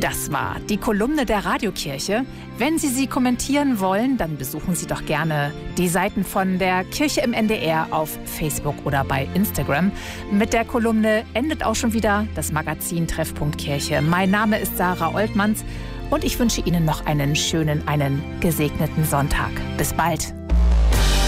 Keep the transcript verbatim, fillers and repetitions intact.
Das war die Kolumne der Radiokirche. Wenn Sie sie kommentieren wollen, dann besuchen Sie doch gerne die Seiten von der Kirche im N D R auf Facebook oder bei Instagram. Mit der Kolumne endet auch schon wieder das Magazin Treffpunkt Kirche. Mein Name ist Sarah Oltmanns und ich wünsche Ihnen noch einen schönen, einen gesegneten Sonntag. Bis bald.